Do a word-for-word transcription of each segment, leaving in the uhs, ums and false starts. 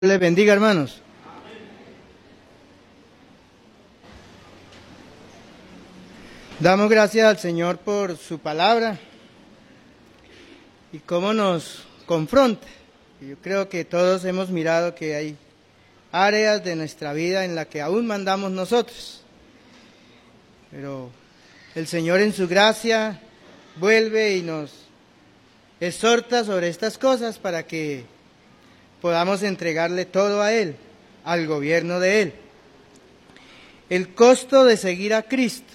Les bendiga, hermanos. Damos gracias al Señor por su palabra y cómo nos confronta. Yo creo que todos hemos mirado que hay áreas de nuestra vida en las que aún mandamos nosotros. Pero el Señor en su gracia vuelve y nos exhorta sobre estas cosas para que podamos entregarle todo a Él, al gobierno de Él. El costo de seguir a Cristo.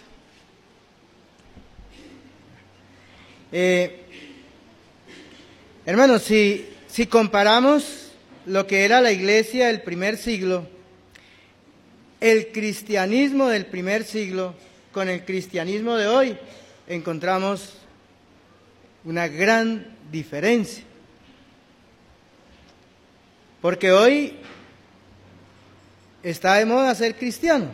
Eh, hermanos, si, si comparamos lo que era la iglesia del primer siglo, el cristianismo del primer siglo con el cristianismo de hoy, encontramos una gran diferencia. Porque hoy está de moda ser cristiano.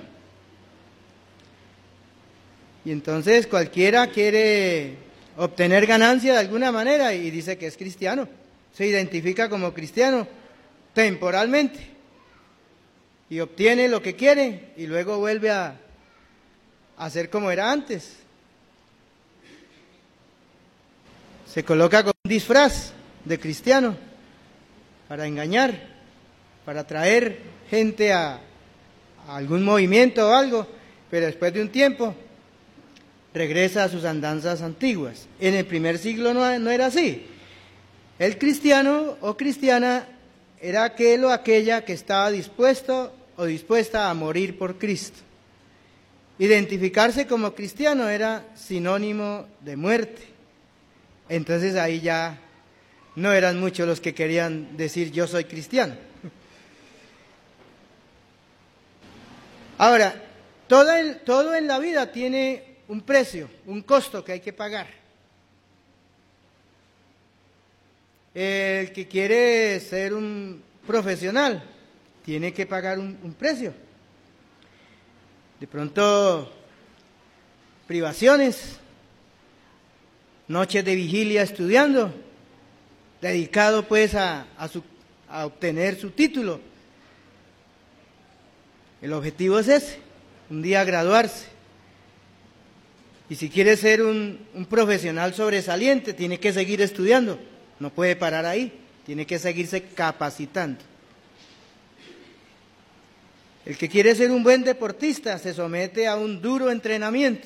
Y entonces cualquiera quiere obtener ganancia de alguna manera y dice que es cristiano. Se identifica como cristiano temporalmente. Y obtiene lo que quiere y luego vuelve a, a ser como era antes. Se coloca con un disfraz de cristiano para engañar, para atraer gente a, a algún movimiento o algo, pero después de un tiempo regresa a sus andanzas antiguas. En el primer siglo no, no era así. El cristiano o cristiana era aquel o aquella que estaba dispuesto o dispuesta a morir por Cristo. Identificarse como cristiano era sinónimo de muerte. Entonces ahí ya no eran muchos los que querían decir yo soy cristiano. Ahora, todo en, todo en la vida tiene un precio, un costo que hay que pagar. El que quiere ser un profesional tiene que pagar un, un precio. De pronto, privaciones, noches de vigilia estudiando, dedicado pues a, a, su, a obtener su título. El objetivo es ese, un día graduarse. Y si quiere ser un, un profesional sobresaliente, tiene que seguir estudiando, no puede parar ahí, tiene que seguirse capacitando. El que quiere ser un buen deportista se somete a un duro entrenamiento.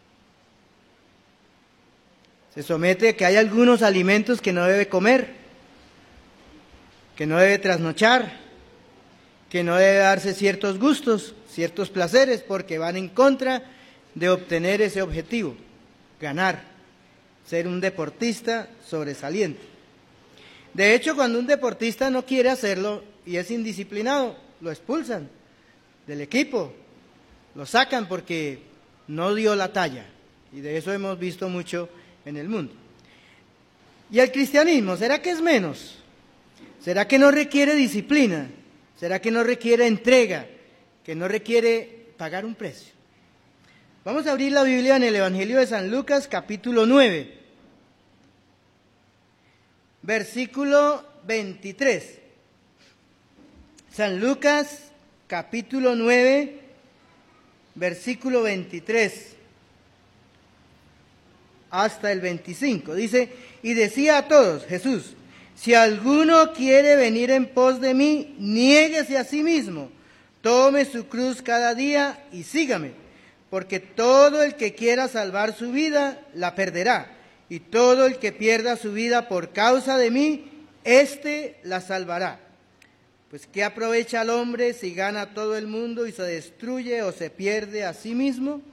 Se somete a que hay algunos alimentos que no debe comer, que no debe trasnochar, que no debe darse ciertos gustos, ciertos placeres, porque van en contra de obtener ese objetivo, ganar, ser un deportista sobresaliente. De hecho, cuando un deportista no quiere hacerlo y es indisciplinado, lo expulsan del equipo, lo sacan porque no dio la talla, y de eso hemos visto mucho en el mundo. ¿Y el cristianismo, será que es menos? ¿Será que no requiere disciplina? ¿Será que no requiere entrega? ¿Que no requiere pagar un precio? Vamos a abrir la Biblia en el Evangelio de San Lucas, capítulo nueve, versículo veintitrés. San Lucas, capítulo nueve, versículo veintitrés. Hasta el veinticinco, dice, y decía a todos, Jesús, si alguno quiere venir en pos de mí, niéguese a sí mismo, tome su cruz cada día y sígame, porque todo el que quiera salvar su vida, la perderá, y todo el que pierda su vida por causa de mí, éste la salvará. Pues ¿qué aprovecha al hombre si gana todo el mundo y se destruye o se pierde a sí mismo?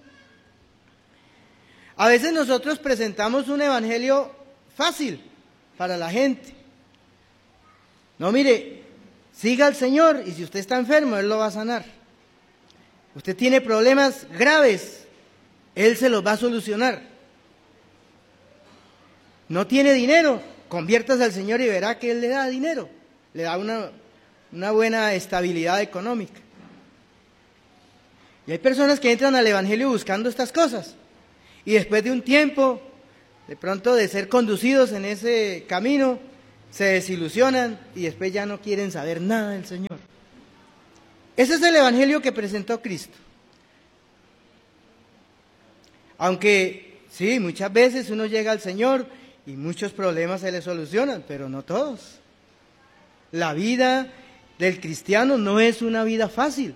A veces nosotros presentamos un evangelio fácil para la gente. No, mire, siga al Señor y si usted está enfermo, Él lo va a sanar. Usted tiene problemas graves, Él se los va a solucionar. No tiene dinero, conviértase al Señor y verá que Él le da dinero, le da una, una buena estabilidad económica. Y hay personas que entran al evangelio buscando estas cosas. Y después de un tiempo, de pronto de ser conducidos en ese camino, se desilusionan y después ya no quieren saber nada del Señor. Ese es el evangelio que presentó Cristo. Aunque sí, muchas veces uno llega al Señor y muchos problemas se le solucionan, pero no todos. La vida del cristiano no es una vida fácil.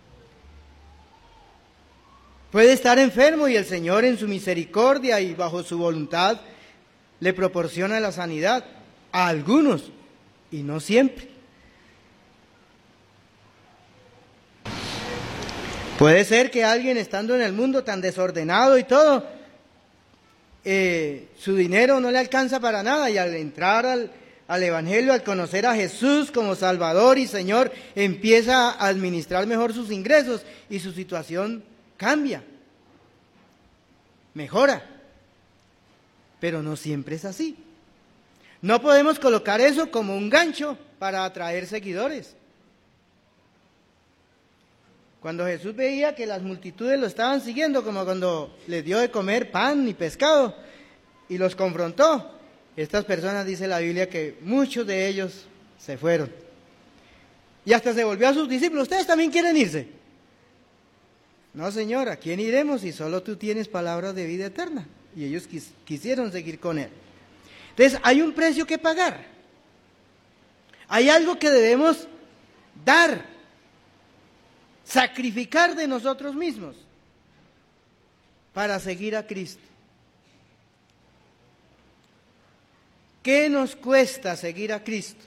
Puede estar enfermo y el Señor en su misericordia y bajo su voluntad le proporciona la sanidad a algunos y no siempre. Puede ser que alguien estando en el mundo tan desordenado y todo, eh, su dinero no le alcanza para nada y al entrar al, al Evangelio, al conocer a Jesús como Salvador y Señor, empieza a administrar mejor sus ingresos y su situación cambia, mejora. Pero no siempre es así. No podemos colocar eso como un gancho para atraer seguidores. Cuando Jesús veía que las multitudes lo estaban siguiendo, como cuando les dio de comer pan y pescado y los confrontó, estas personas, dice la Biblia, que muchos de ellos se fueron. Y hasta se volvió a sus discípulos: ¿ustedes también quieren irse? No, Señor, ¿a quién iremos si solo tú tienes palabras de vida eterna? Y ellos quis- quisieron seguir con él. Entonces, hay un precio que pagar. Hay algo que debemos dar, sacrificar de nosotros mismos para seguir a Cristo. ¿Qué nos cuesta seguir a Cristo?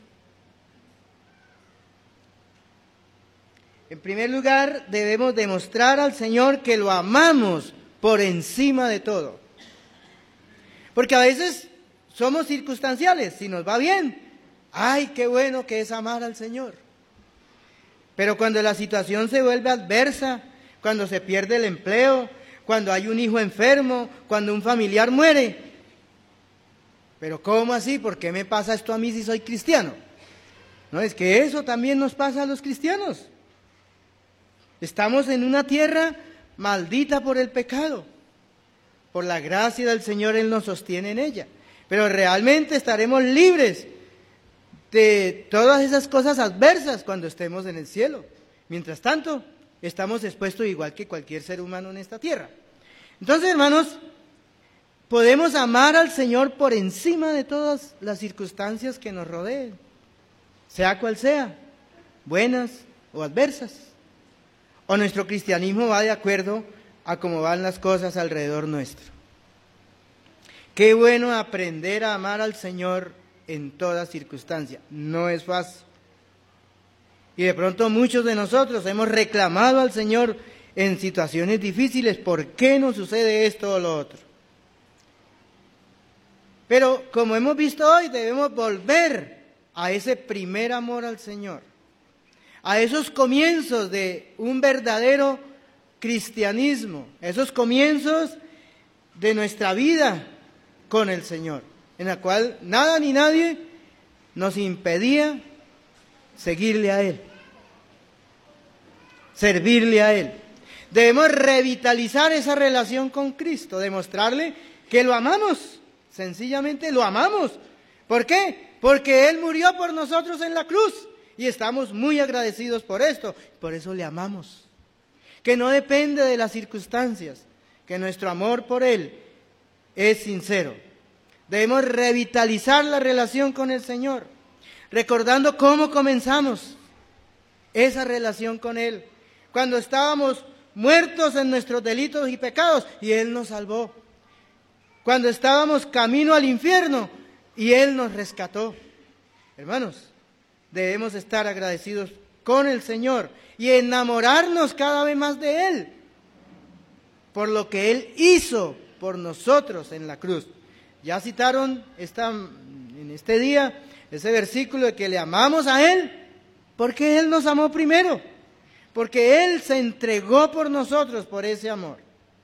En primer lugar, debemos demostrar al Señor que lo amamos por encima de todo. Porque a veces somos circunstanciales. Si nos va bien, ¡ay, qué bueno que es amar al Señor! Pero cuando la situación se vuelve adversa, cuando se pierde el empleo, cuando hay un hijo enfermo, cuando un familiar muere, ¿pero cómo así? ¿Por qué me pasa esto a mí si soy cristiano? No, es que eso también nos pasa a los cristianos. Estamos en una tierra maldita por el pecado. Por la gracia del Señor Él nos sostiene en ella. Pero realmente estaremos libres de todas esas cosas adversas cuando estemos en el cielo. Mientras tanto, estamos expuestos igual que cualquier ser humano en esta tierra. Entonces, hermanos, podemos amar al Señor por encima de todas las circunstancias que nos rodeen, sea cual sea, buenas o adversas. O nuestro cristianismo va de acuerdo a cómo van las cosas alrededor nuestro. Qué bueno aprender a amar al Señor en toda circunstancia. No es fácil. Y de pronto muchos de nosotros hemos reclamado al Señor en situaciones difíciles: ¿por qué nos sucede esto o lo otro? Pero como hemos visto hoy, debemos volver a ese primer amor al Señor, a esos comienzos de un verdadero cristianismo, esos comienzos de nuestra vida con el Señor, en la cual nada ni nadie nos impedía seguirle a Él, servirle a Él. Debemos revitalizar esa relación con Cristo, demostrarle que lo amamos, sencillamente lo amamos. ¿Por qué? Porque Él murió por nosotros en la cruz y estamos muy agradecidos por esto, por eso le amamos. Que no depende de las circunstancias, que nuestro amor por Él es sincero. Debemos revitalizar la relación con el Señor, recordando cómo comenzamos esa relación con Él, cuando estábamos muertos en nuestros delitos y pecados y Él nos salvó, cuando estábamos camino al infierno y Él nos rescató. Hermanos, debemos estar agradecidos con el Señor y enamorarnos cada vez más de Él, por lo que Él hizo por nosotros en la cruz. Ya citaron esta, en este día ese versículo de que le amamos a Él porque Él nos amó primero, porque Él se entregó por nosotros por ese amor.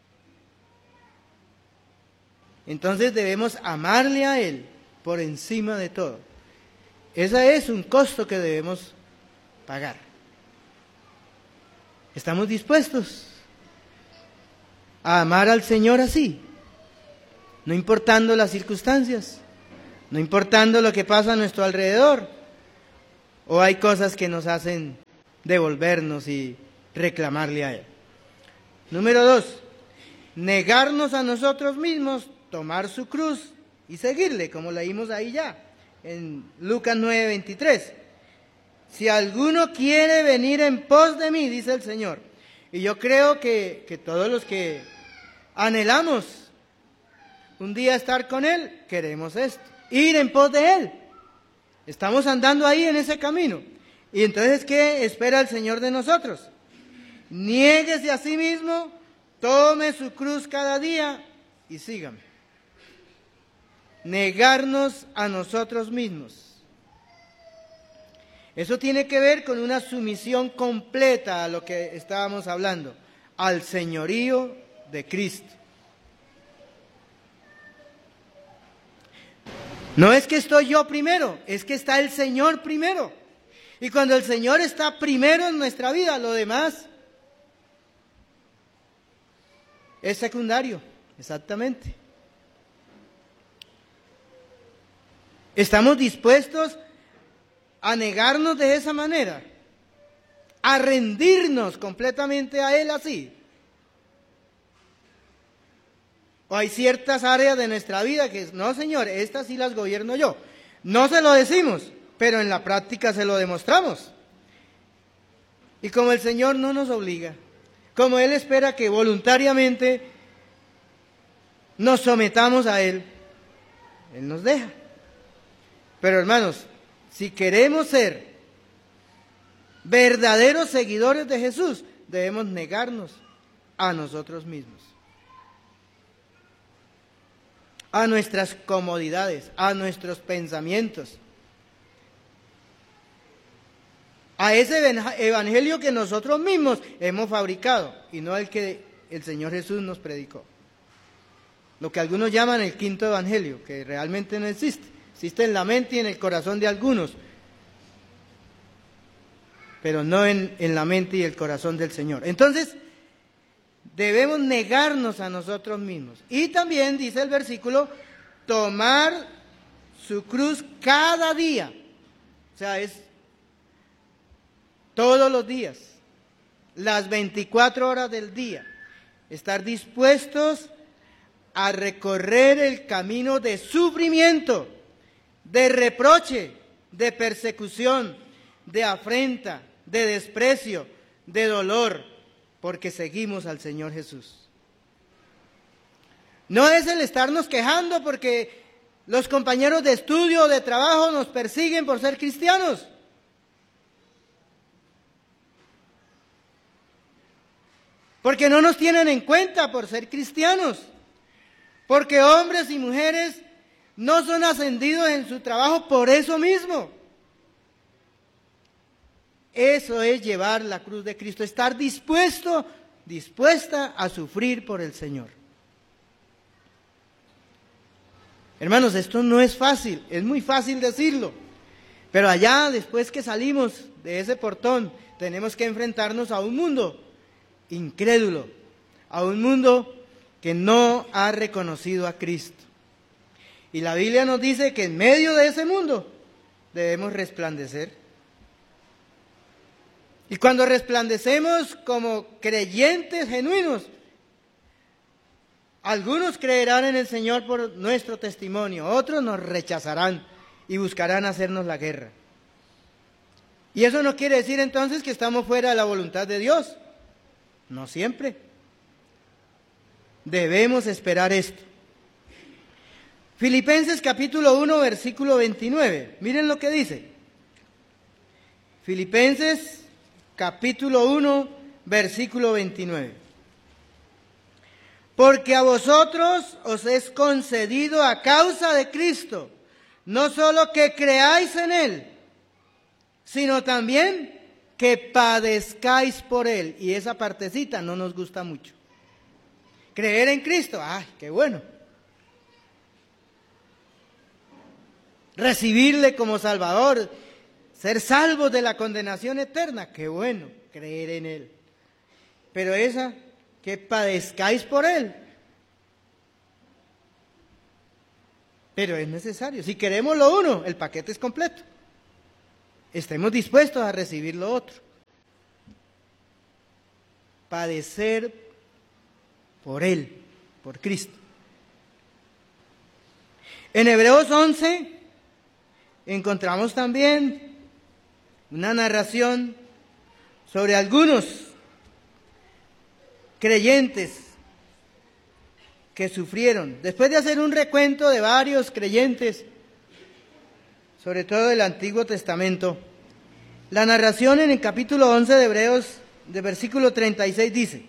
Entonces debemos amarle a Él por encima de todo. Ese es un costo que debemos pagar. ¿Estamos dispuestos a amar al Señor así? No importando las circunstancias, no importando lo que pasa a nuestro alrededor, o hay cosas que nos hacen devolvernos y reclamarle a Él. Número dos, negarnos a nosotros mismos, tomar su cruz y seguirle, como leímos ahí ya, en Lucas nueve veintitrés. Si alguno quiere venir en pos de mí, dice el Señor. Y yo creo que, que todos los que anhelamos un día estar con Él, queremos esto, ir en pos de Él. Estamos andando ahí en ese camino. Y entonces, ¿qué espera el Señor de nosotros? Niéguese a sí mismo, tome su cruz cada día y sígame. Negarnos a nosotros mismos. Eso tiene que ver con una sumisión completa a lo que estábamos hablando, al señorío de Cristo. No es que estoy yo primero, es que está el Señor primero. Y cuando el Señor está primero en nuestra vida, lo demás es secundario, exactamente. ¿Estamos dispuestos a negarnos de esa manera? ¿A rendirnos completamente a Él así? ¿O hay ciertas áreas de nuestra vida que, no Señor, estas sí las gobierno yo? No se lo decimos, pero en la práctica se lo demostramos. Y como el Señor no nos obliga, como Él espera que voluntariamente nos sometamos a Él, Él nos deja. Pero hermanos, si queremos ser verdaderos seguidores de Jesús, debemos negarnos a nosotros mismos, a nuestras comodidades, a nuestros pensamientos, a ese evangelio que nosotros mismos hemos fabricado y no el que el Señor Jesús nos predicó. Lo que algunos llaman el quinto evangelio, que realmente no existe. Existe en la mente y en el corazón de algunos, pero no en, en la mente y el corazón del Señor. Entonces, debemos negarnos a nosotros mismos. Y también, dice el versículo, tomar su cruz cada día. O sea, es todos los días, las veinticuatro horas del día. Estar dispuestos a recorrer el camino de sufrimiento, de reproche, de persecución, de afrenta, de desprecio, de dolor, porque seguimos al Señor Jesús. No es el estarnos quejando porque los compañeros de estudio o de trabajo nos persiguen por ser cristianos. Porque no nos tienen en cuenta por ser cristianos. Porque hombres y mujeres no son ascendidos en su trabajo por eso mismo. Eso es llevar la cruz de Cristo, estar dispuesto, dispuesta a sufrir por el Señor. Hermanos, esto no es fácil, es muy fácil decirlo, pero allá después que salimos de ese portón, tenemos que enfrentarnos a un mundo incrédulo, a un mundo que no ha reconocido a Cristo. Y la Biblia nos dice que en medio de ese mundo debemos resplandecer. Y cuando resplandecemos como creyentes genuinos, algunos creerán en el Señor por nuestro testimonio, otros nos rechazarán y buscarán hacernos la guerra. Y eso no quiere decir entonces que estamos fuera de la voluntad de Dios. No siempre. Debemos esperar esto. Filipenses capítulo uno, versículo veintinueve. Miren lo que dice. Filipenses capítulo uno, versículo veintinueve. Porque a vosotros os es concedido a causa de Cristo, no solo que creáis en Él, sino también que padezcáis por Él. Y esa partecita no nos gusta mucho. Creer en Cristo, ¡ay, qué bueno! Recibirle como Salvador, ser salvos de la condenación eterna, qué bueno, creer en Él. Pero esa, que padezcáis por Él. pero es necesario. Si queremos lo uno, el paquete es completo. Estemos dispuestos a recibir lo otro. Padecer por Él, por Cristo. En Hebreos once encontramos también una narración sobre algunos creyentes que sufrieron. Después de hacer un recuento de varios creyentes, sobre todo del Antiguo Testamento, la narración en el capítulo once de Hebreos, de versículo treinta y seis, dice: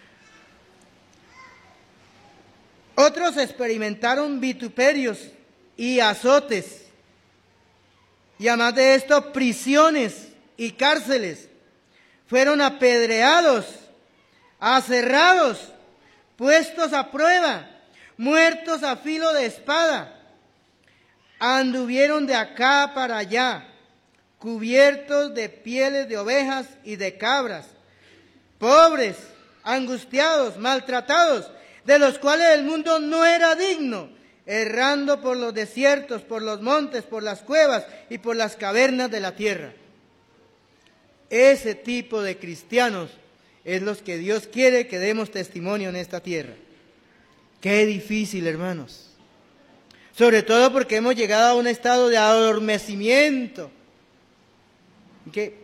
otros experimentaron vituperios y azotes, y además de esto, prisiones y cárceles. Fueron apedreados, aserrados, puestos a prueba, muertos a filo de espada. Anduvieron de acá para allá, cubiertos de pieles de ovejas y de cabras, pobres, angustiados, maltratados, de los cuales el mundo no era digno, errando por los desiertos, por los montes, por las cuevas y por las cavernas de la tierra. Ese tipo de cristianos es los que Dios quiere que demos testimonio en esta tierra. Qué difícil, hermanos. Sobre todo porque hemos llegado a un estado de adormecimiento. ¿Qué?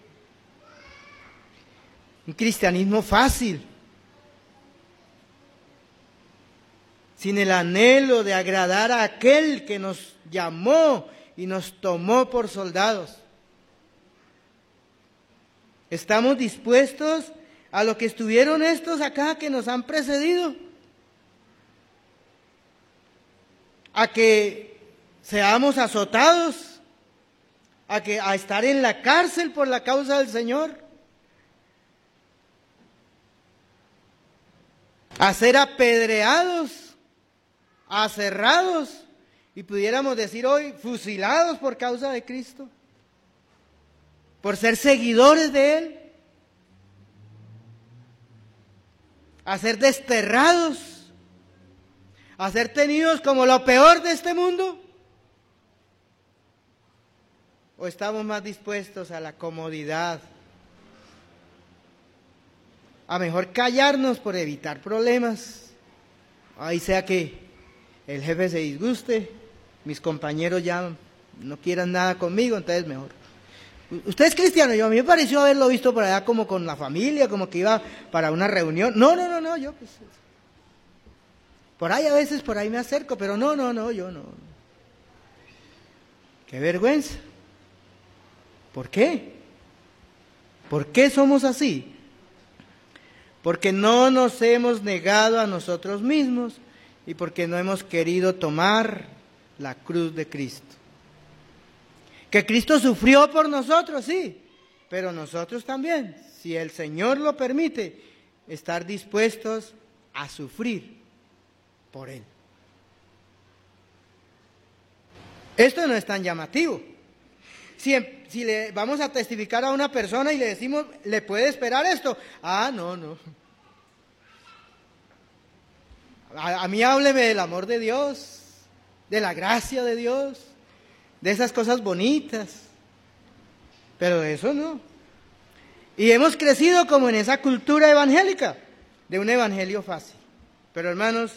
Un cristianismo fácil, sin el anhelo de agradar a aquel que nos llamó y nos tomó por soldados. ¿Estamos dispuestos a lo que estuvieron estos acá que nos han precedido? A que seamos azotados, a que a estar en la cárcel por la causa del Señor, a ser apedreados, aserrados y pudiéramos decir hoy fusilados por causa de Cristo, por ser seguidores de Él, a ser desterrados, a ser tenidos como lo peor de este mundo. ¿O estamos más dispuestos a la comodidad, a mejor callarnos por evitar problemas? Ahí sea que el jefe se disguste, mis compañeros ya no quieran nada conmigo, entonces mejor. Usted es cristiano, yo a mí me pareció haberlo visto por allá como con la familia, como que iba para una reunión. No, no, no, no, yo pues, por ahí a veces por ahí me acerco, pero no, no, no, yo no. Qué vergüenza. ¿Por qué? ¿Por qué somos así? Porque no nos hemos negado a nosotros mismos y porque no hemos querido tomar la cruz de Cristo. Que Cristo sufrió por nosotros, sí, pero nosotros también, si el Señor lo permite, estar dispuestos a sufrir por Él. Esto no es tan llamativo. Si, si le vamos a testificar a una persona y le decimos, ¿le puede esperar esto? Ah, no, no. A, a mí hábleme del amor de Dios, de la gracia de Dios, de esas cosas bonitas, pero de eso no. Y hemos crecido como en esa cultura evangélica, de un evangelio fácil. Pero hermanos,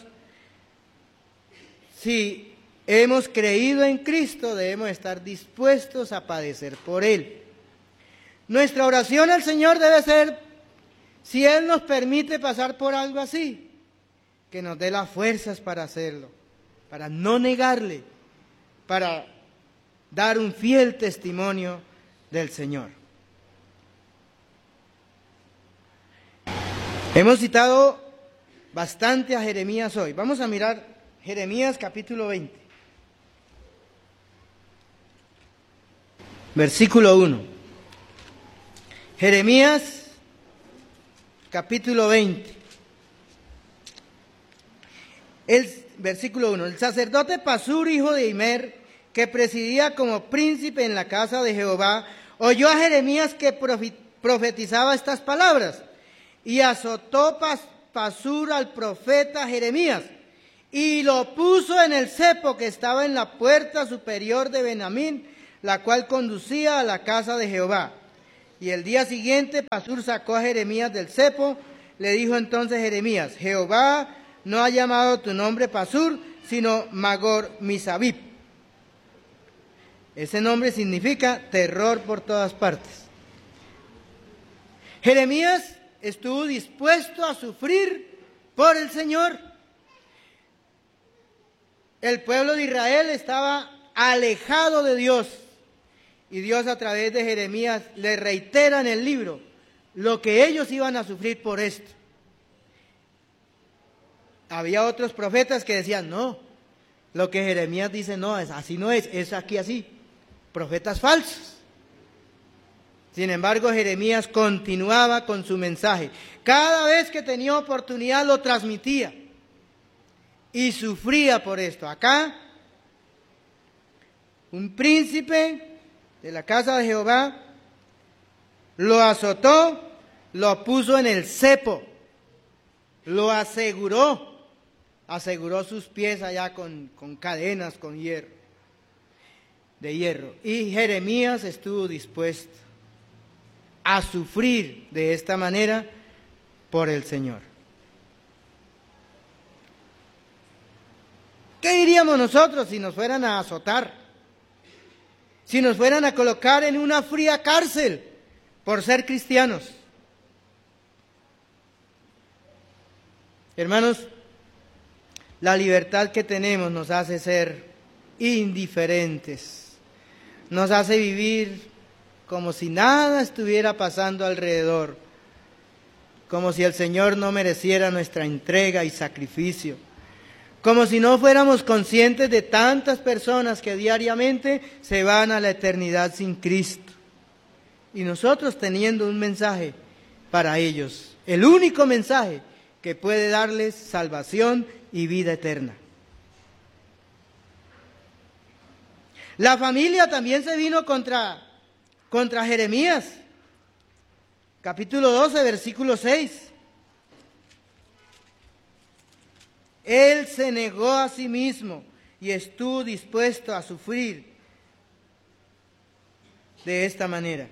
si hemos creído en Cristo, debemos estar dispuestos a padecer por Él. Nuestra oración al Señor debe ser, si Él nos permite pasar por algo así, que nos dé las fuerzas para hacerlo, para no negarle, para dar un fiel testimonio del Señor. Hemos citado bastante a Jeremías hoy. Vamos a mirar Jeremías capítulo veinte. Versículo uno. Jeremías capítulo veinte. El versículo uno. El sacerdote Pasur, hijo de Imer, que presidía como príncipe en la casa de Jehová, oyó a Jeremías que profetizaba estas palabras, y azotó Pasur al profeta Jeremías, y lo puso en el cepo que estaba en la puerta superior de Benjamín, la cual conducía a la casa de Jehová. Y el día siguiente Pasur sacó a Jeremías del cepo. Le dijo entonces Jeremías: Jehová no ha llamado tu nombre Pasur, sino Magor Misabib. Ese nombre significa terror por todas partes. Jeremías estuvo dispuesto a sufrir por el Señor. El pueblo de Israel estaba alejado de Dios. Y Dios a través de Jeremías le reitera en el libro lo que ellos iban a sufrir por esto. Había otros profetas que decían, no, lo que Jeremías dice no, es así no es, es aquí así. Profetas falsos. Sin embargo, Jeremías continuaba con su mensaje. Cada vez que tenía oportunidad lo transmitía. Y sufría por esto. Acá, un príncipe de la casa de Jehová lo azotó, lo puso en el cepo, lo aseguró, aseguró sus pies allá con, con cadenas, con hierro, de hierro. Y Jeremías estuvo dispuesto a sufrir de esta manera por el Señor. ¿Qué diríamos nosotros si nos fueran a azotar? Si nos fueran a colocar en una fría cárcel por ser cristianos. Hermanos, la libertad que tenemos nos hace ser indiferentes, nos hace vivir como si nada estuviera pasando alrededor, como si el Señor no mereciera nuestra entrega y sacrificio, como si no fuéramos conscientes de tantas personas que diariamente se van a la eternidad sin Cristo. Y nosotros teniendo un mensaje para ellos, el único mensaje que puede darles salvación y vida eterna. La familia también se vino contra, contra Jeremías. Capítulo doce, versículo seis. Él se negó a sí mismo y estuvo dispuesto a sufrir de esta manera.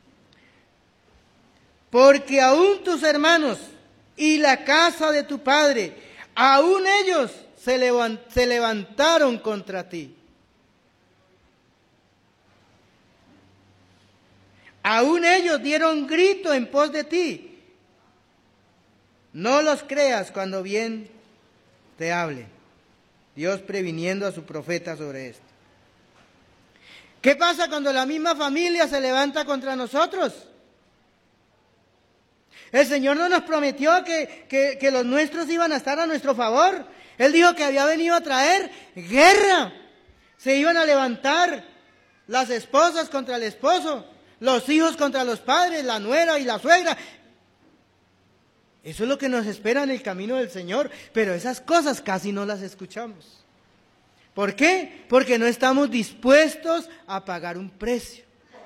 Porque aún tus hermanos y la casa de tu padre, aún ellos se, levant- se levantaron contra ti. Aún ellos dieron grito en pos de ti. No los creas cuando bien te hable. Dios previniendo a su profeta sobre esto. ¿Qué pasa cuando la misma familia se levanta contra nosotros? El Señor no nos prometió que, que, que los nuestros iban a estar a nuestro favor. Él dijo que había venido a traer guerra. Se iban a levantar las esposas contra el esposo, los hijos contra los padres, la nuera y la suegra. Eso es lo que nos espera en el camino del Señor, pero esas cosas casi no las escuchamos. ¿Por qué? Porque no estamos dispuestos a pagar un precio.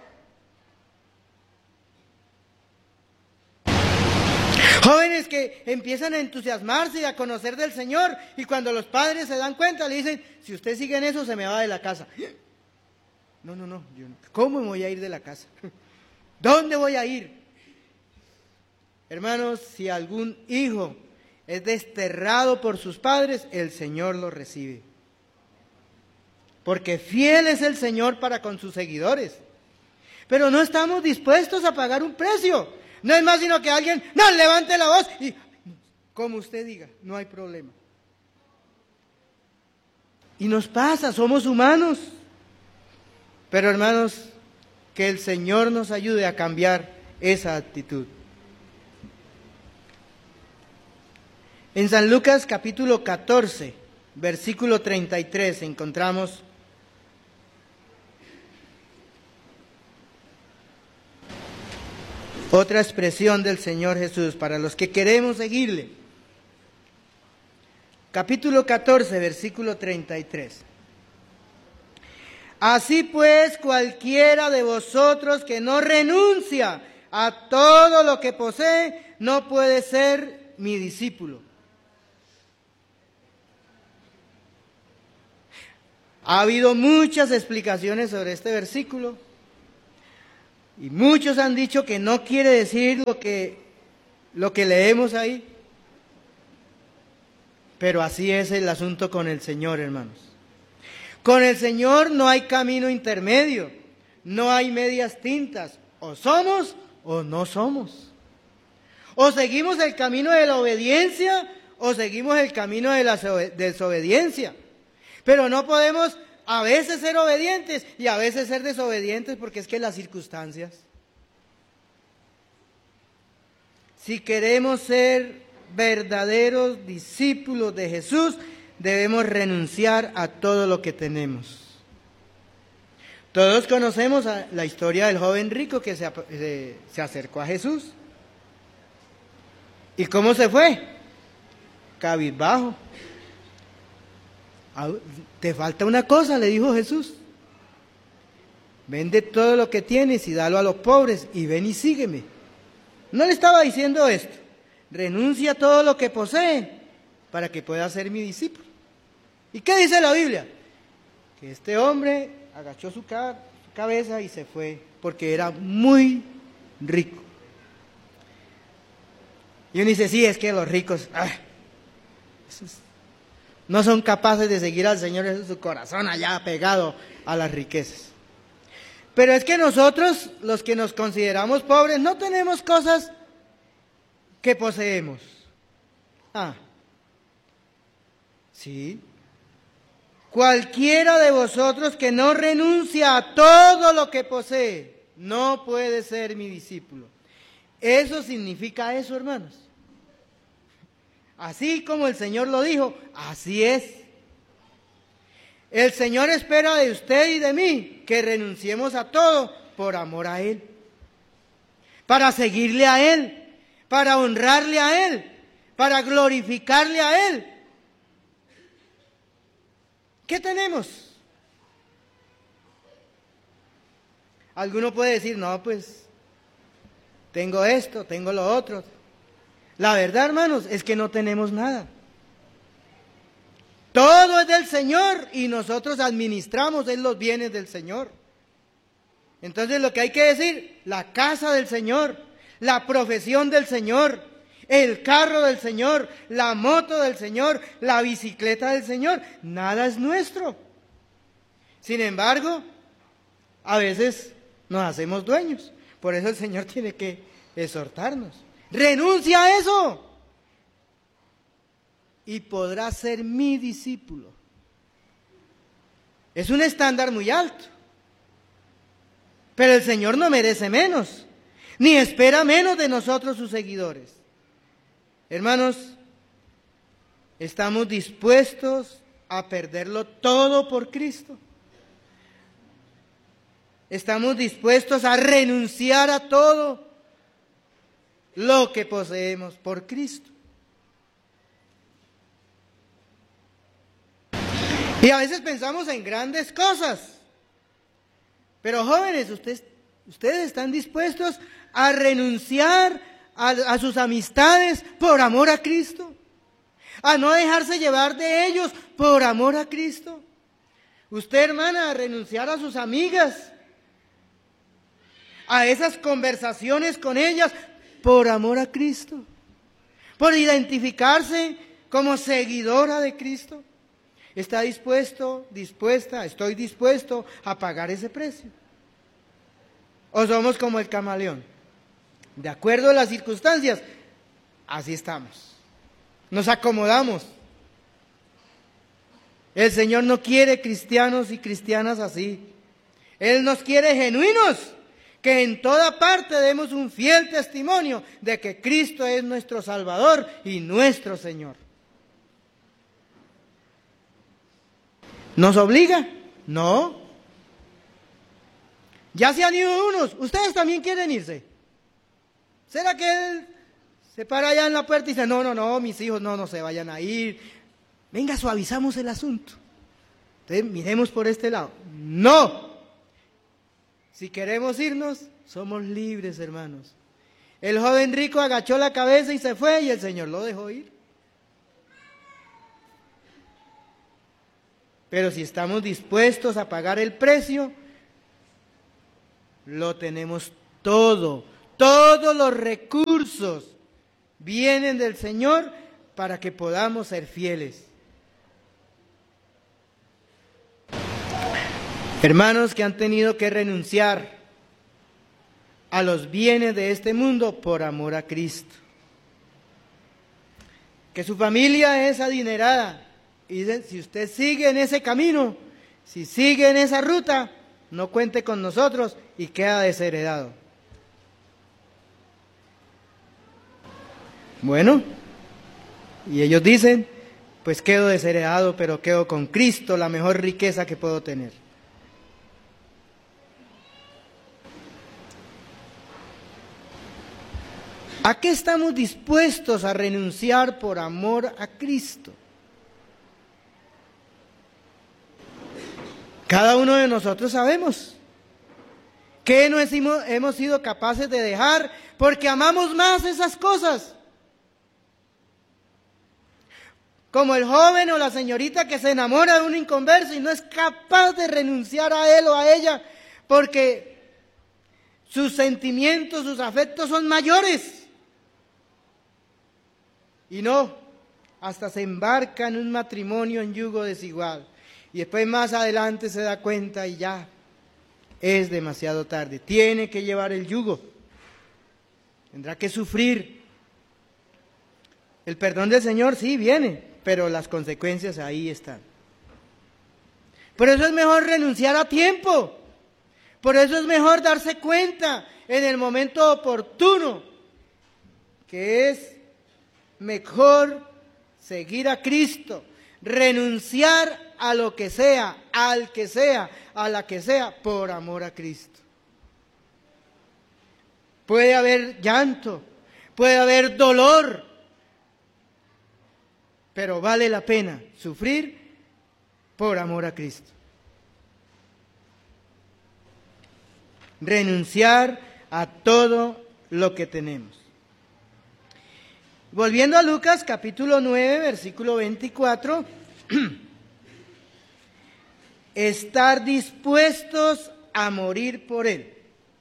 Jóvenes que empiezan a entusiasmarse y a conocer del Señor, y cuando los padres se dan cuenta le dicen, si usted sigue en eso se me va de la casa. No, no, no, yo, ¿cómo me voy a ir de la casa? ¿Dónde voy a ir? Hermanos, si algún hijo es desterrado por sus padres, el Señor lo recibe. Porque fiel es el Señor para con sus seguidores. Pero no estamos dispuestos a pagar un precio. No es más sino que alguien, no, levante la voz y, como usted diga, no hay problema. Y nos pasa, somos humanos. Pero hermanos, que el Señor nos ayude a cambiar esa actitud. En San Lucas capítulo catorce, versículo treinta y tres, encontramos otra expresión del Señor Jesús para los que queremos seguirle. Capítulo catorce, versículo treinta y tres. Así pues, cualquiera de vosotros que no renuncia a todo lo que posee, no puede ser mi discípulo. Ha habido muchas explicaciones sobre este versículo y muchos han dicho que no quiere decir lo que, lo que leemos ahí. Pero así es el asunto con el Señor, hermanos. Con el Señor no hay camino intermedio, no hay medias tintas. O somos o no somos. O seguimos el camino de la obediencia o seguimos el camino de la desobediencia. Pero no podemos a veces ser obedientes y a veces ser desobedientes porque es que las circunstancias. Si queremos ser verdaderos discípulos de Jesús, debemos renunciar a todo lo que tenemos. Todos conocemos la historia del joven rico que se, se, se acercó a Jesús. ¿Y cómo se fue? Cabizbajo. Te falta una cosa, le dijo Jesús. Vende todo lo que tienes y dalo a los pobres y ven y sígueme. No le estaba diciendo esto. Renuncia a todo lo que posee para que pueda ser mi discípulo. ¿Y qué dice la Biblia? Que este hombre agachó su, ca- su cabeza y se fue porque era muy rico. Y uno dice, sí, es que los ricos ah, esos no son capaces de seguir al Señor, es su corazón allá pegado a las riquezas. Pero es que nosotros, los que nos consideramos pobres, no tenemos cosas que poseemos. Ah, sí. Cualquiera de vosotros que no renuncia a todo lo que posee, no puede ser mi discípulo. Eso significa eso, hermanos. Así como el Señor lo dijo, así es. El Señor espera de usted y de mí que renunciemos a todo por amor a Él. Para seguirle a Él, para honrarle a Él, para glorificarle a Él. ¿Qué tenemos? Alguno puede decir, no, pues, tengo esto, tengo lo otro. La verdad, hermanos, es que no tenemos nada. Todo es del Señor y nosotros administramos en los bienes del Señor. Entonces lo que hay que decir, la casa del Señor, la profesión del Señor, el carro del Señor, la moto del Señor, la bicicleta del Señor, nada es nuestro. Sin embargo, a veces nos hacemos dueños. Por eso el Señor tiene que exhortarnos. Renuncia a eso y podrás ser mi discípulo. Es un estándar muy alto, pero el Señor no merece menos, ni espera menos de nosotros sus seguidores. Hermanos, ¿estamos dispuestos a perderlo todo por Cristo? ¿Estamos dispuestos a renunciar a todo lo que poseemos por Cristo? Y a veces pensamos en grandes cosas. Pero jóvenes, ustedes, ustedes están dispuestos a renunciar a, a sus amistades por amor a Cristo. A no dejarse llevar de ellos por amor a Cristo. Usted, hermana, a renunciar a sus amigas. A esas conversaciones con ellas por amor a Cristo. Por identificarse como seguidora de Cristo. ¿Está dispuesto, dispuesta, estoy dispuesto a pagar ese precio? ¿O somos como el camaleón? De acuerdo a las circunstancias, así estamos. Nos acomodamos. El Señor no quiere cristianos y cristianas así. Él nos quiere genuinos, que en toda parte demos un fiel testimonio de que Cristo es nuestro Salvador y nuestro Señor. ¿Nos obliga? No. Ya se han ido unos. ¿Ustedes también quieren irse? ¿Será que él se para allá en la puerta y dice, no, no, no, mis hijos no, no se vayan a ir? Venga, suavizamos el asunto. Entonces, miremos por este lado. No. Si queremos irnos, somos libres, hermanos. El joven rico agachó la cabeza y se fue y el Señor lo dejó ir. Pero si estamos dispuestos a pagar el precio, lo tenemos todo. Todos los recursos vienen del Señor para que podamos ser fieles. Hermanos que han tenido que renunciar a los bienes de este mundo por amor a Cristo. Que su familia es adinerada y si usted sigue en ese camino, si sigue en esa ruta, no cuente con nosotros y queda desheredado. Bueno, y ellos dicen, pues quedo desheredado, pero quedo con Cristo, la mejor riqueza que puedo tener. ¿A qué estamos dispuestos a renunciar por amor a Cristo? Cada uno de nosotros sabemos que no hemos sido capaces de dejar porque amamos más esas cosas. Como el joven o la señorita que se enamora de un inconverso y no es capaz de renunciar a él o a ella porque sus sentimientos, sus afectos son mayores. Y no, hasta se embarca en un matrimonio en yugo desigual. Y después más adelante se da cuenta y ya es demasiado tarde. Tiene que llevar el yugo. Tendrá que sufrir. El perdón del Señor sí viene, pero las consecuencias ahí están. Por eso es mejor renunciar a tiempo. Por eso es mejor darse cuenta en el momento oportuno que es mejor seguir a Cristo, renunciar a lo que sea, al que sea, a la que sea, por amor a Cristo. Puede haber llanto, puede haber dolor, pero vale la pena sufrir por amor a Cristo. Renunciar a todo lo que tenemos. Volviendo a Lucas capítulo nueve, versículo veinticuatro, estar dispuestos a morir por Él.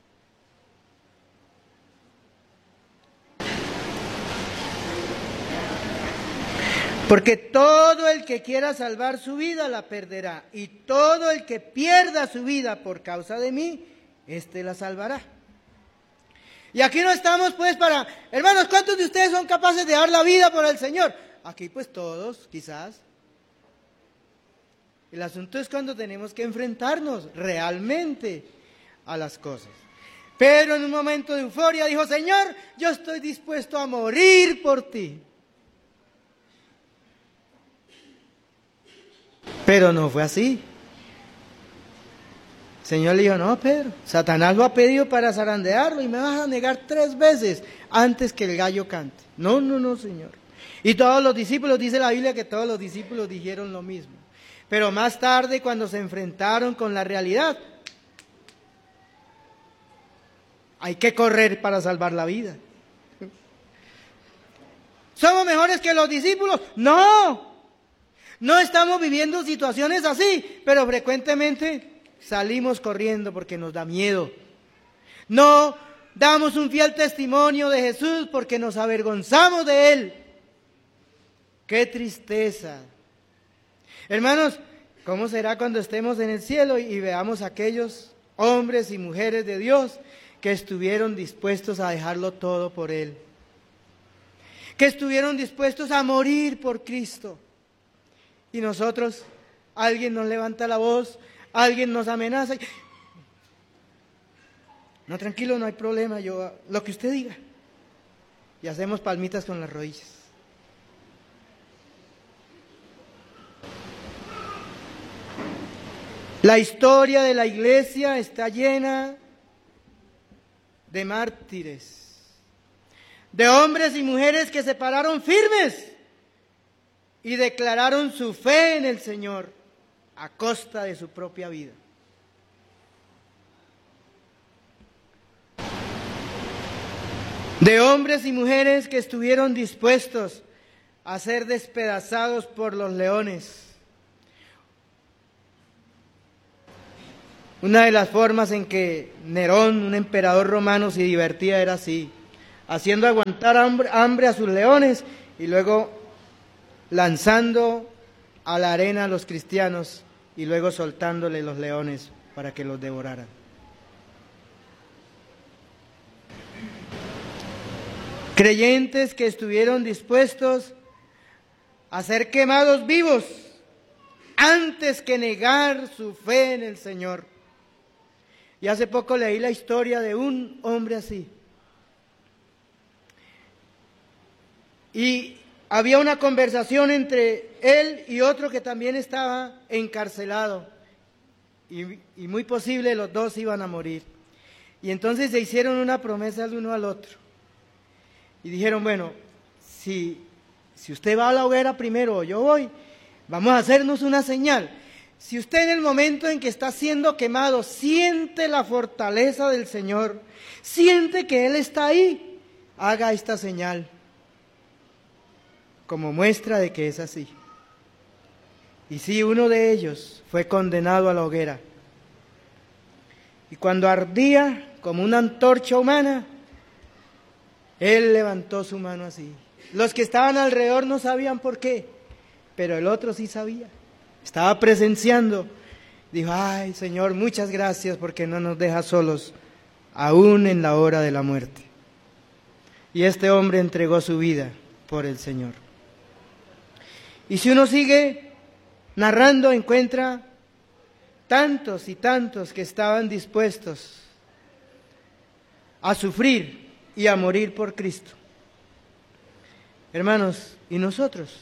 Porque todo el que quiera salvar su vida la perderá, y todo el que pierda su vida por causa de mí, éste la salvará. Y aquí no estamos pues para, hermanos, ¿cuántos de ustedes son capaces de dar la vida por el Señor? Aquí pues todos, quizás. El asunto es cuando tenemos que enfrentarnos realmente a las cosas. Pero en un momento de euforia dijo, Señor, yo estoy dispuesto a morir por ti. Pero no fue así. El Señor le dijo, no, Pedro, Satanás lo ha pedido para zarandearlo y me vas a negar tres veces antes que el gallo cante. No, no, no, Señor. Y todos los discípulos, dice la Biblia que todos los discípulos dijeron lo mismo. Pero más tarde, cuando se enfrentaron con la realidad, hay que correr para salvar la vida. ¿Somos mejores que los discípulos? No. No estamos viviendo situaciones así, pero frecuentemente salimos corriendo porque nos da miedo. No damos un fiel testimonio de Jesús porque nos avergonzamos de Él. ¡Qué tristeza! Hermanos, ¿cómo será cuando estemos en el cielo y veamos a aquellos hombres y mujeres de Dios que estuvieron dispuestos a dejarlo todo por Él? Que estuvieron dispuestos a morir por Cristo. Y nosotros, alguien nos levanta la voz, alguien nos amenaza. No, tranquilo, no hay problema, yo lo que usted diga. Y hacemos palmitas con las rodillas. La historia de la iglesia está llena de mártires, de hombres y mujeres que se pararon firmes y declararon su fe en el Señor a costa de su propia vida. De hombres y mujeres que estuvieron dispuestos a ser despedazados por los leones, Una de las formas en que Nerón, un emperador romano, se divertía era así, haciendo aguantar hambre, hambre a sus leones y luego lanzando a la arena a los cristianos y luego soltándole los leones para que los devoraran. Creyentes que estuvieron dispuestos a ser quemados vivos antes que negar su fe en el Señor. Y hace poco leí la historia de un hombre así. Y había una conversación entre él y otro que también estaba encarcelado. Y, y muy posible los dos iban a morir. Y entonces se hicieron una promesa el uno al otro. Y dijeron, bueno, si, si usted va a la hoguera primero o yo voy, vamos a hacernos una señal. Si usted en el momento en que está siendo quemado siente la fortaleza del Señor, siente que Él está ahí, haga esta señal como muestra de que es así. Y sí, uno de ellos fue condenado a la hoguera. Y cuando ardía como una antorcha humana, él levantó su mano así. Los que estaban alrededor no sabían por qué, pero el otro sí sabía. Estaba presenciando. Dijo, ay, Señor, muchas gracias porque no nos dejas solos, aún en la hora de la muerte. Y este hombre entregó su vida por el Señor. Y si uno sigue narrando, encuentra tantos y tantos que estaban dispuestos a sufrir y a morir por Cristo. Hermanos, ¿y nosotros?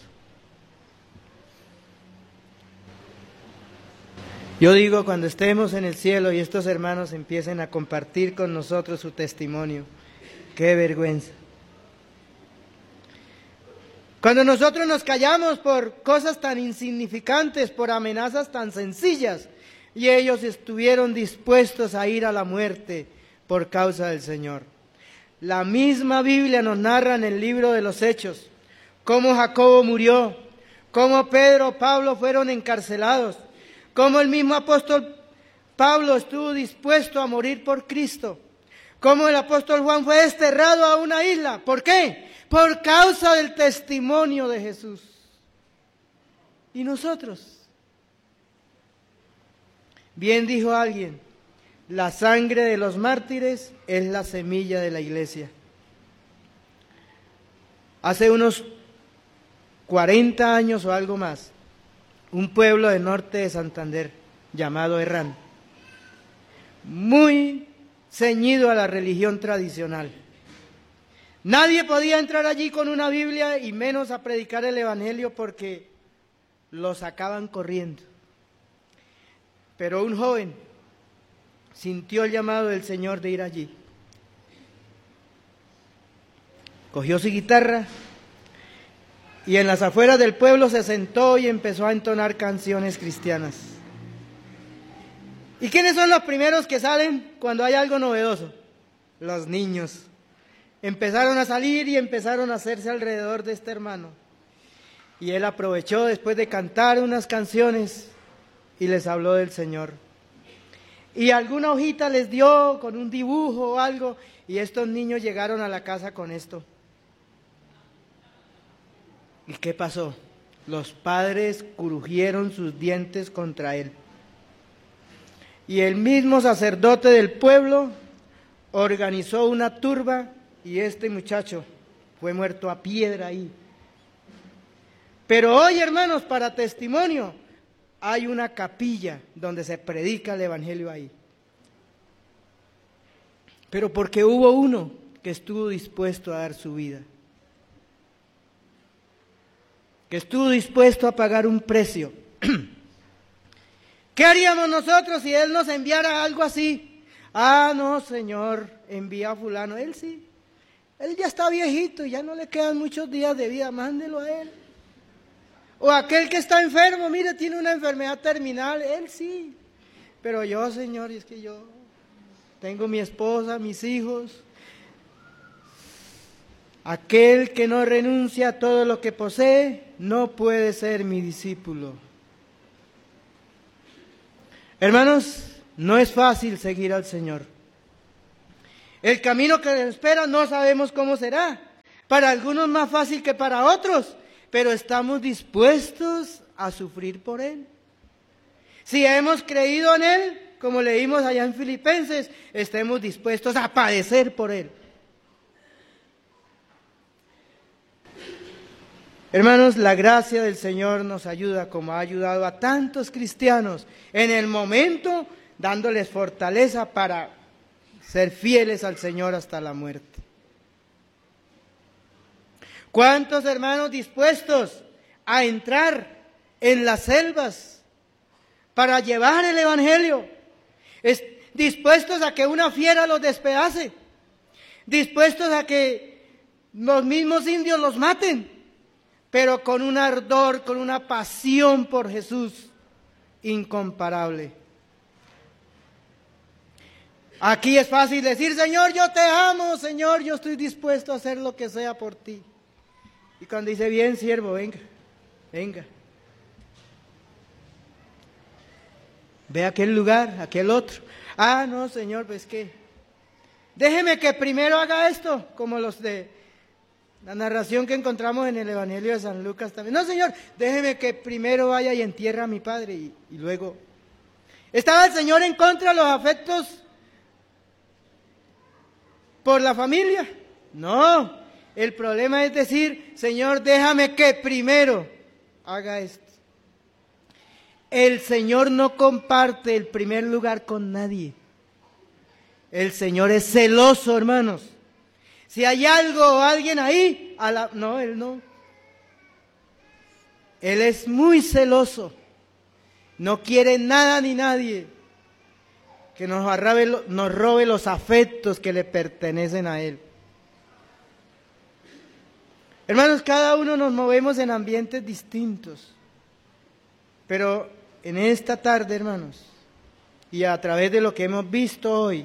Yo digo, cuando estemos en el cielo y estos hermanos empiecen a compartir con nosotros su testimonio, qué vergüenza. Cuando nosotros nos callamos por cosas tan insignificantes, por amenazas tan sencillas, y ellos estuvieron dispuestos a ir a la muerte por causa del Señor. La misma Biblia nos narra en el libro de los Hechos cómo Jacobo murió, cómo Pedro, Pablo fueron encarcelados, cómo el mismo apóstol Pablo estuvo dispuesto a morir por Cristo, cómo el apóstol Juan fue desterrado a una isla. ¿Por qué? Por causa del testimonio de Jesús. ¿Y nosotros? Bien dijo alguien, la sangre de los mártires es la semilla de la iglesia. Hace unos cuarenta años o algo más, un pueblo del norte de Santander llamado Herrán, muy ceñido a la religión tradicional. Nadie podía entrar allí con una Biblia y menos a predicar el Evangelio porque lo sacaban corriendo. Pero un joven sintió el llamado del Señor de ir allí. Cogió su guitarra y en las afueras del pueblo se sentó y empezó a entonar canciones cristianas. ¿Y quiénes son los primeros que salen cuando hay algo novedoso? Los niños. Empezaron a salir y empezaron a hacerse alrededor de este hermano. Y él aprovechó después de cantar unas canciones y les habló del Señor. Y alguna hojita les dio con un dibujo o algo, y estos niños llegaron a la casa con esto. ¿Y qué pasó? Los padres crujieron sus dientes contra él. Y el mismo sacerdote del pueblo organizó una turba y este muchacho fue muerto a piedra ahí. Pero hoy, hermanos, para testimonio, hay una capilla donde se predica el Evangelio ahí. Pero porque hubo uno que estuvo dispuesto a dar su vida, que estuvo dispuesto a pagar un precio. ¿Qué haríamos nosotros si Él nos enviara algo así? Ah, no, Señor, envía a fulano. Él sí, Él ya está viejito y ya no le quedan muchos días de vida, mándelo a Él. O aquel que está enfermo, mire, tiene una enfermedad terminal, Él sí. Pero yo, Señor, es que yo tengo mi esposa, mis hijos. Aquel que no renuncia a todo lo que posee, no puede ser mi discípulo. Hermanos, No es fácil seguir al Señor. El camino que nos espera no sabemos cómo será. Para algunos más fácil que para otros, pero estamos dispuestos a sufrir por Él. Si hemos creído en Él, como leímos allá en Filipenses, estemos dispuestos a padecer por Él. Hermanos, la gracia del Señor nos ayuda, como ha ayudado a tantos cristianos en el momento, dándoles fortaleza para ser fieles al Señor hasta la muerte. ¿Cuántos hermanos dispuestos a entrar en las selvas para llevar el Evangelio? Es, dispuestos a que una fiera los despedace, dispuestos a que los mismos indios los maten, pero con un ardor, con una pasión por Jesús incomparable. Aquí es fácil decir, Señor, yo te amo, Señor, yo estoy dispuesto a hacer lo que sea por ti. Y cuando dice, bien, siervo, venga, venga. Ve a aquel lugar, a aquel otro. Ah, no, Señor, pues qué. Déjeme que primero haga esto, como los de la narración que encontramos en el Evangelio de San Lucas también. No, Señor, déjeme que primero vaya y entierre a mi padre y, y luego. ¿Estaba el Señor en contra de los afectos por la familia? No. El problema es decir, Señor, déjame que primero haga esto. El Señor no comparte el primer lugar con nadie. El Señor es celoso, hermanos. Si hay algo o alguien ahí, a la... no, Él no. Él es muy celoso. No quiere nada ni nadie que nos arrabe, nos robe los afectos que le pertenecen a Él. Hermanos, cada uno nos movemos en ambientes distintos, pero en esta tarde, hermanos, y a través de lo que hemos visto hoy,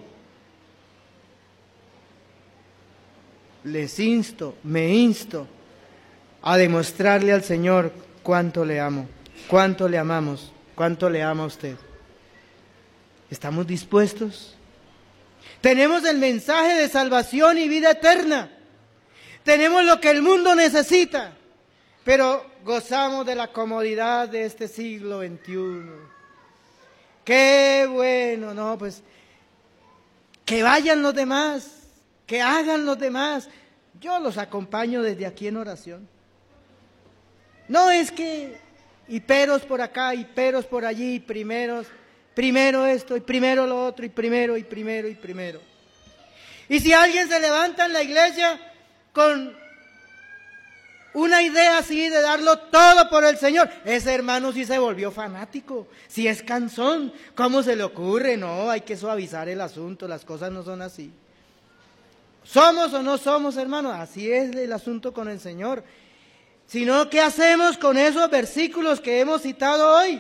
les insto, me insto a demostrarle al Señor cuánto le amo, cuánto le amamos, cuánto le ama a usted. ¿Estamos dispuestos? Tenemos el mensaje de salvación y vida eterna. Tenemos lo que el mundo necesita, pero gozamos de la comodidad de este siglo veintiuno. ¡Qué bueno! No, pues, que vayan los demás, que hagan los demás. Yo los acompaño desde aquí en oración. No es que, y peros por acá, y peros por allí, y primeros, primero esto, y primero lo otro, y primero, y primero, y primero. Y si alguien se levanta en la iglesia con una idea así de darlo todo por el Señor, ese hermano sí se volvió fanático, sí es cansón. ¿Cómo se le ocurre? No, hay que suavizar el asunto, las cosas no son así. ¿Somos o no somos, hermanos? Así es el asunto con el Señor. Sino, ¿qué hacemos con esos versículos que hemos citado hoy?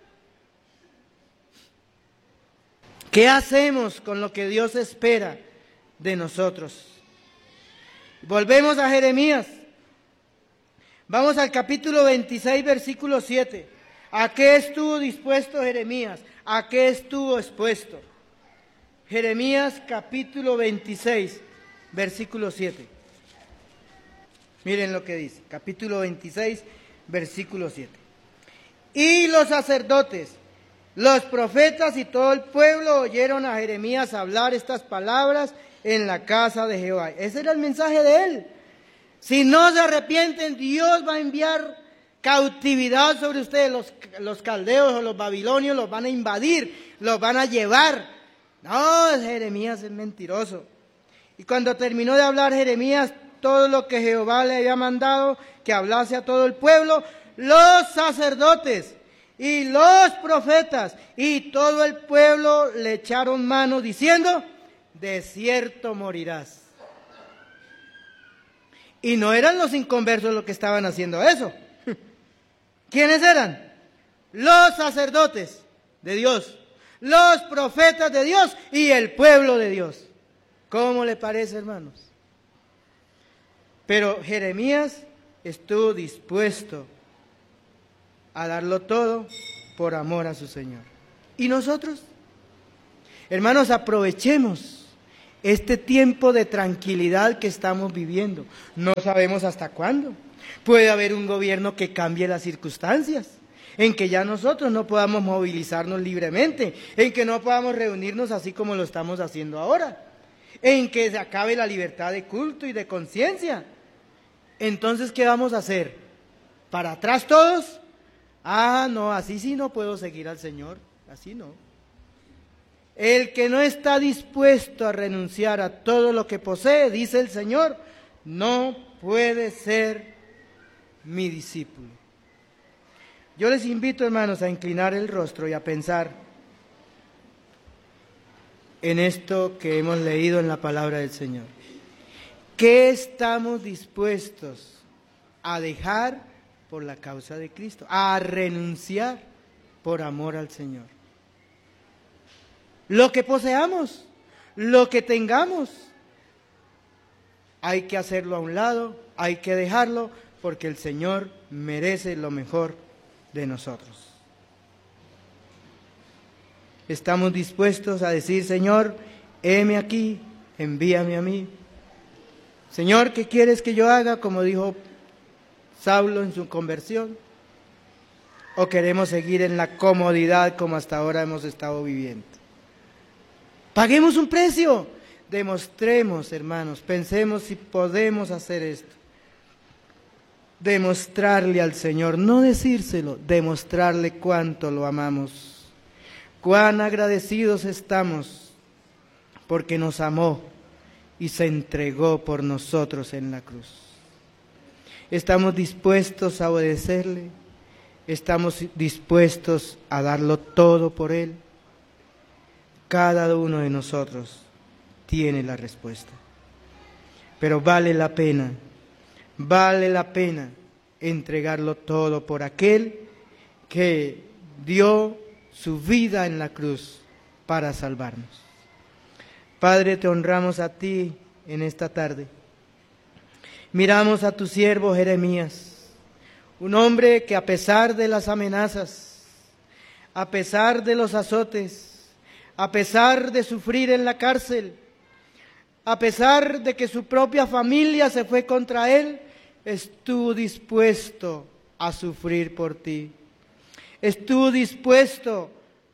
¿Qué hacemos con lo que Dios espera de nosotros? Volvemos a Jeremías. Vamos al capítulo veintiséis, versículo siete. ¿A qué estuvo dispuesto Jeremías? ¿A qué estuvo expuesto? Jeremías capítulo veintiséis, versículo siete. Miren lo que dice, capítulo veintiséis, versículo siete. Y los sacerdotes, los profetas y todo el pueblo oyeron a Jeremías hablar estas palabras en la casa de Jehová. Ese era el mensaje de él. Si no se arrepienten, Dios va a enviar cautividad sobre ustedes. Los, los caldeos o los babilonios los van a invadir, los van a llevar. No, Jeremías es mentiroso. Y cuando terminó de hablar Jeremías todo lo que Jehová le había mandado que hablase a todo el pueblo, los sacerdotes y los profetas y todo el pueblo le echaron mano diciendo: de cierto morirás. Y no eran los inconversos los que estaban haciendo eso. ¿Quiénes eran? Los sacerdotes de Dios, los profetas de Dios y el pueblo de Dios. ¿Cómo le parece, hermanos? Pero Jeremías estuvo dispuesto a darlo todo por amor a su Señor. ¿Y nosotros? Hermanos, aprovechemos este tiempo de tranquilidad que estamos viviendo. No sabemos hasta cuándo. Puede haber un gobierno que cambie las circunstancias, en que ya nosotros no podamos movilizarnos libremente, en que no podamos reunirnos así como lo estamos haciendo ahora, en que se acabe la libertad de culto y de conciencia. Entonces, ¿qué vamos a hacer? ¿Para atrás todos? Ah, no, así sí no puedo seguir al Señor, así no. El que no está dispuesto a renunciar a todo lo que posee, dice el Señor, no puede ser mi discípulo. Yo les invito, hermanos, a inclinar el rostro y a pensar en esto que hemos leído en la palabra del Señor. ¿Qué estamos dispuestos a dejar por la causa de Cristo? A renunciar por amor al Señor. Lo que poseamos, lo que tengamos, hay que hacerlo a un lado, hay que dejarlo, porque el Señor merece lo mejor de nosotros. Estamos dispuestos a decir, Señor, heme aquí, envíame a mí. Señor, ¿qué quieres que yo haga? Como dijo Saulo en su conversión. ¿O queremos seguir en la comodidad como hasta ahora hemos estado viviendo? Paguemos un precio. Demostremos, hermanos, pensemos si podemos hacer esto. Demostrarle al Señor, no decírselo, demostrarle cuánto lo amamos. Cuán agradecidos estamos porque nos amó y se entregó por nosotros en la cruz. Estamos dispuestos a obedecerle, estamos dispuestos a darlo todo por Él. Cada uno de nosotros tiene la respuesta. Pero vale la pena, vale la pena entregarlo todo por aquel que dio su vida en la cruz para salvarnos. Padre, te honramos a ti en esta tarde. Miramos a tu siervo Jeremías, un hombre que a pesar de las amenazas, a pesar de los azotes, a pesar de sufrir en la cárcel, a pesar de que su propia familia se fue contra él, estuvo dispuesto a sufrir por ti. Estuvo dispuesto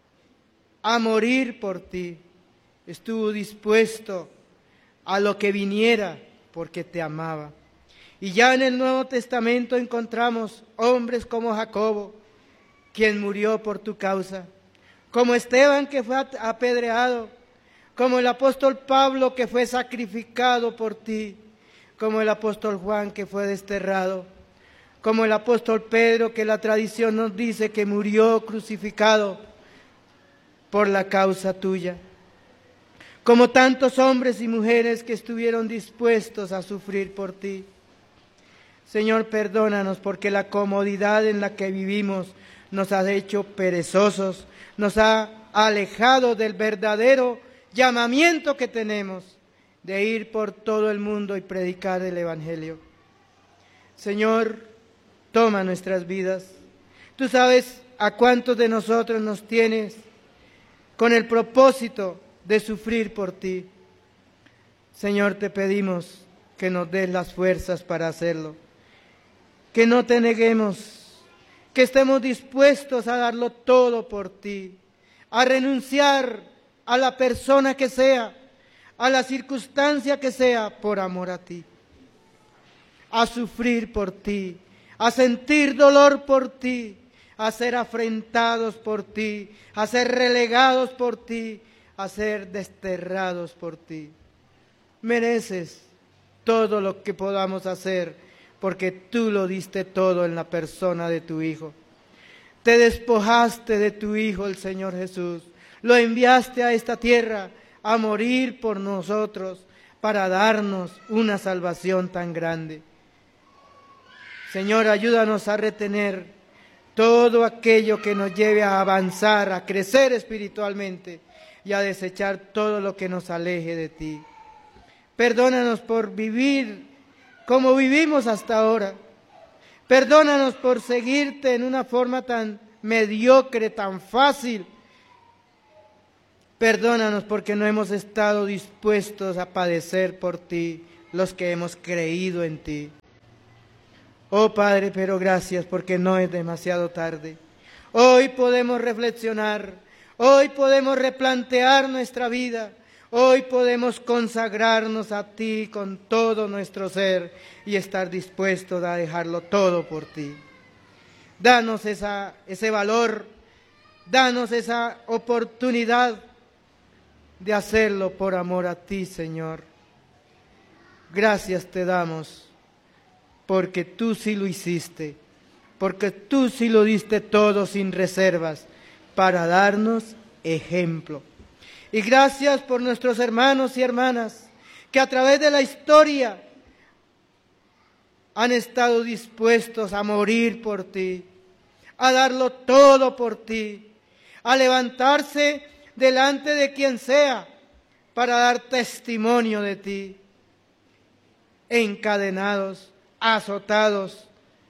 a morir por ti. Estuvo dispuesto a lo que viniera porque te amaba. Y ya en el Nuevo Testamento encontramos hombres como Jacobo, quien murió por tu causa, como Esteban, que fue apedreado, como el apóstol Pablo, que fue sacrificado por ti, como el apóstol Juan, que fue desterrado, como el apóstol Pedro, que la tradición nos dice que murió crucificado por la causa tuya, como tantos hombres y mujeres que estuvieron dispuestos a sufrir por ti. Señor, perdónanos porque la comodidad en la que vivimos nos ha hecho perezosos, nos ha alejado del verdadero llamamiento que tenemos de ir por todo el mundo y predicar el Evangelio. Señor, toma nuestras vidas. Tú sabes a cuántos de nosotros nos tienes con el propósito de sufrir por ti. Señor, te pedimos que nos des las fuerzas para hacerlo, que no te neguemos, que estemos dispuestos a darlo todo por ti, a renunciar a la persona que sea, a la circunstancia que sea, por amor a ti, a sufrir por ti, a sentir dolor por ti, a ser afrentados por ti, a ser relegados por ti, a ser desterrados por ti. Mereces todo lo que podamos hacer, porque tú lo diste todo en la persona de tu Hijo. Te despojaste de tu Hijo, el Señor Jesús. Lo enviaste a esta tierra a morir por nosotros, para darnos una salvación tan grande. Señor, ayúdanos a retener todo aquello que nos lleve a avanzar, a crecer espiritualmente y a desechar todo lo que nos aleje de ti. Perdónanos por vivir como vivimos hasta ahora. Perdónanos por seguirte en una forma tan mediocre, tan fácil, Perdónanos porque no hemos estado dispuestos a padecer por ti, los que hemos creído en ti. Oh Padre, pero gracias porque no es demasiado tarde. Hoy podemos reflexionar, hoy podemos replantear nuestra vida, hoy podemos consagrarnos a ti con todo nuestro ser y estar dispuestos a dejarlo todo por ti. Danos esa, ese valor, danos esa oportunidad de hacerlo por amor a ti, Señor. Gracias te damos, porque tú sí lo hiciste, porque tú sí lo diste todo sin reservas, para darnos ejemplo. Y gracias por nuestros hermanos y hermanas, que a través de la historia han estado dispuestos a morir por ti, a darlo todo por ti, a levantarse delante de quien sea para dar testimonio de ti, encadenados, azotados,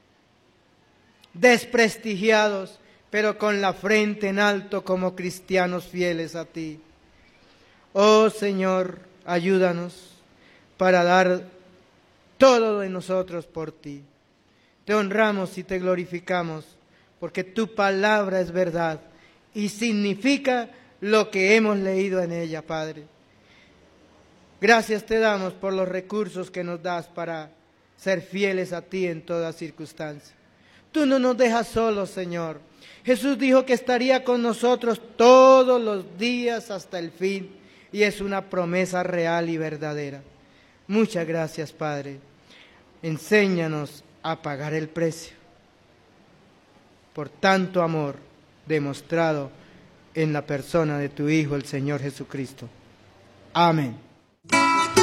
desprestigiados, pero con la frente en alto como cristianos fieles a ti. Oh Señor, ayúdanos para dar todo de nosotros por ti. Te honramos y te glorificamos, porque tu palabra es verdad y significa lo que hemos leído en ella, Padre. Gracias te damos por los recursos que nos das para ser fieles a ti en toda circunstancia. Tú no nos dejas solos, Señor. Jesús dijo que estaría con nosotros todos los días hasta el fin, y es una promesa real y verdadera. Muchas gracias, Padre. Enséñanos a pagar el precio por tanto amor demostrado en la persona de tu Hijo, el Señor Jesucristo. Amén.